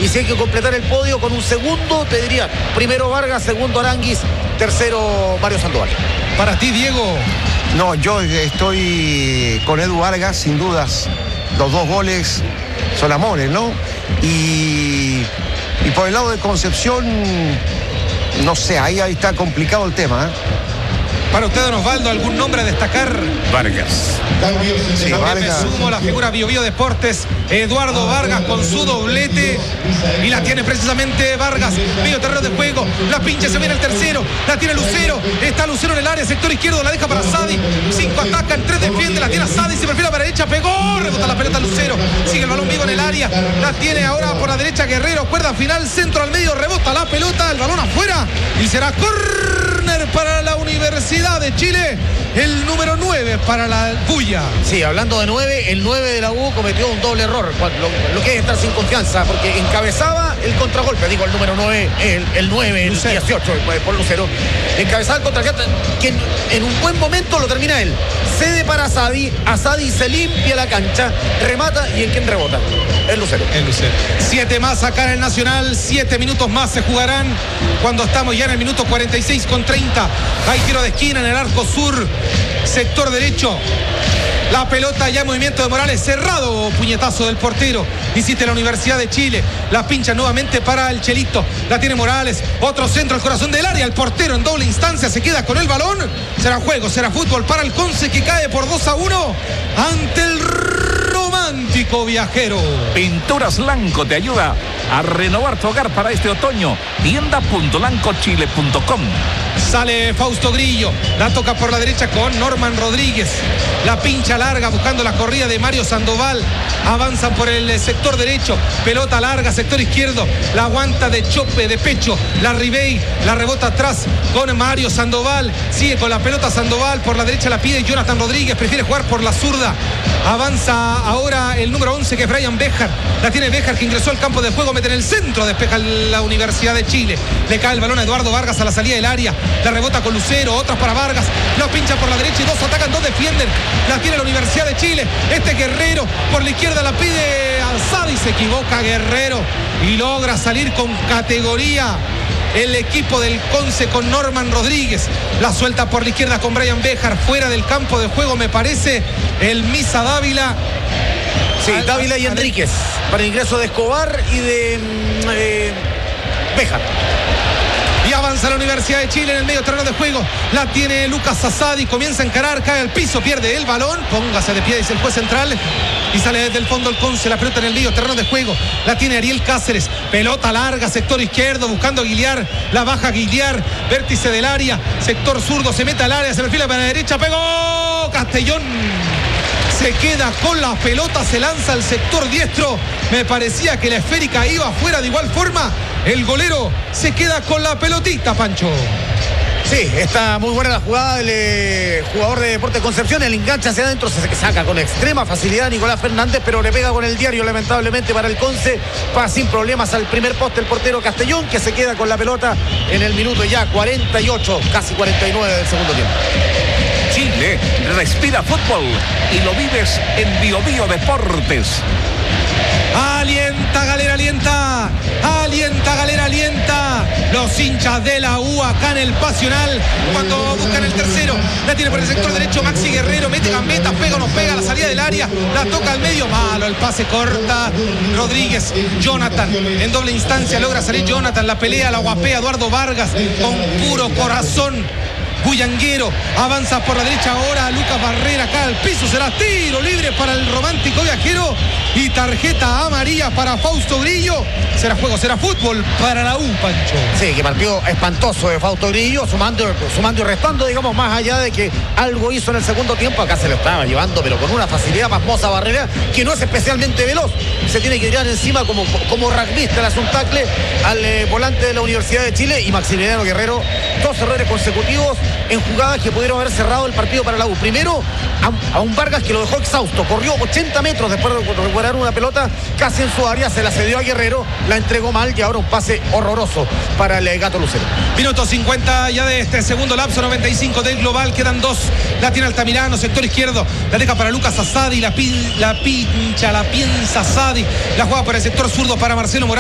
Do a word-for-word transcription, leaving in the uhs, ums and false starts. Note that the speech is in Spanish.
y si hay que completar el podio con un segundo, te diría, primero Vargas, segundo Aránguiz, tercero Mario Sandoval. Para ti, Diego. No, yo estoy con Edu Vargas, sin dudas. Los dos goles son amores, ¿no? Y, y por el lado de Concepción, no sé, ahí, ahí está complicado el tema, ¿eh? Para usted, don Osvaldo, ¿algún nombre a destacar? Vargas. Sí, También Vargas. me sumo a la figura Bio Bio Deportes, Eduardo Vargas con su doblete, y la tiene precisamente Vargas, medio terreno de juego, la pincha, se viene el tercero, la tiene Lucero, está Lucero en el área, sector izquierdo, la deja para Sadi, cinco atacan, tres defienden, la tiene Sadi, se perfila para la derecha, pegó, rebota la pelota Lucero, sigue el balón vivo en el área, la tiene ahora por la derecha Guerrero, cuerda final, centro al medio, rebota la pelota, el balón afuera, y será córner para la Universidad de Chile, el número nueve para la Bulla. Sí, hablando de nueve, el nueve de la U cometió un doble error, lo, lo que es estar sin confianza, porque encabezaba el contragolpe, digo, el número nueve, el, el nueve, el Lucero. dieciocho, por Lucero, encabezaba el contragolpe, que en, en un buen momento lo termina él, cede para Asadi, Asadi se limpia la cancha, remata, y en quien rebota, el Lucero. El Lucero. Siete más acá en el Nacional, siete minutos más se jugarán cuando estamos ya en el minuto cuarenta y seis con treinta. Hay tiro de esquina en el arco sur, sector derecho. La pelota ya en movimiento de Morales, cerrado, puñetazo del portero. Insiste la Universidad de Chile, la pincha nuevamente para el Chelito, la tiene Morales, otro centro al corazón del área, el portero en doble instancia se queda con el balón. Será juego, será fútbol para el Conce, que cae por dos a uno ante el romántico viajero. Pinturas Lanco te ayuda a renovar tu hogar para este otoño. tienda punto lanco chile punto com. Sale Fausto Grillo, la toca por la derecha con Norman Rodríguez, la pincha larga buscando la corrida de Mario Sandoval, avanzan por el sector derecho, pelota larga, sector izquierdo, la aguanta de chope, de pecho, la Ribey, la rebota atrás con Mario Sandoval, sigue con la pelota Sandoval, por la derecha la pide Jonathan Rodríguez, prefiere jugar por la zurda, avanza ahora el número once que es Brian Béjar, la tiene Béjar que ingresó al campo de juego, mete en el centro, despeja la Universidad de Chile, le cae el balón a Eduardo Vargas a la salida del área, la rebota con Lucero, otras para Vargas, lo pincha por la derecha y dos atacan, dos defienden, la tiene la Universidad de Chile, este Guerrero por la izquierda la pide alzada y se equivoca Guerrero y logra salir con categoría el equipo del Conce con Norman Rodríguez, la suelta por la izquierda con Brian Béjar, fuera del campo de juego me parece el Misa Dávila. Sí, Dávila y Enríquez, para el ingreso de Escobar y de eh, Béjar. Y avanza la Universidad de Chile en el medio terreno de juego. La tiene Lucas Asadi, comienza a encarar, cae al piso, pierde el balón. Póngase de pie, dice el juez central. Y sale desde el fondo el Conce, la pelota en el medio terreno de juego. La tiene Ariel Cáceres, pelota larga, sector izquierdo, buscando a Guiliar. La baja Guiliar, vértice del área, sector zurdo, se mete al área, se perfila para la derecha, pegó Castellón. Se queda con la pelota, se lanza al sector diestro. Me parecía que la esférica iba afuera de igual forma. El golero se queda con la pelotita, Pancho. Sí, está muy buena la jugada del eh, jugador de Deportes Concepción. El enganche hacia adentro, se saca con extrema facilidad Nicolás Fernández, pero le pega con el diario, lamentablemente para el Conce. Va sin problemas al primer poste el portero Castellón, que se queda con la pelota en el minuto ya cuarenta y ocho, casi cuarenta y nueve del segundo tiempo. Chile respira fútbol y lo vives en Bio Bio Deportes. Alienta, Galera, alienta. Alienta, Galera, alienta. Los hinchas de la U acá en el Pasional. Cuando buscan el tercero. La tiene por el sector derecho Maxi Guerrero. Mete gambeta, pega o no pega a la salida del área. La toca al medio. Malo el pase, corta Rodríguez. Jonathan en doble instancia logra salir Jonathan. La pelea, la guapea Eduardo Vargas con puro corazón. Bullanguero avanza por la derecha ahora Lucas Barrera acá al piso, será tiro libre para el romántico viajero y tarjeta amarilla para Fausto Grillo. Será juego, será fútbol para la U, Pancho. Sí, que partió espantoso de Fausto Grillo, sumando, sumando y restando, digamos, más allá de que algo hizo en el segundo tiempo. Acá se lo estaba llevando, pero con una facilidad pasmosa Barrera, que no es especialmente veloz. Se tiene que tirar encima como, como rugbyista, le hace un tackle al eh, volante de la Universidad de Chile. Y Maximiliano Guerrero, dos errores consecutivos en jugadas que pudieron haber cerrado el partido para la U. Primero, a, a un Vargas que lo dejó exhausto, corrió ochenta metros después de recuperar una pelota casi en su área, se la cedió a Guerrero, la entregó mal y ahora un pase horroroso para el Gato Lucero. Minuto cincuenta ya de este segundo lapso, noventa y cinco del global, quedan dos. La tiene Altamirano, sector izquierdo, la deja para Lucas Asadi, la, pin, la pincha, la piensa Asadi, la juega por el sector zurdo para Marcelo Morales.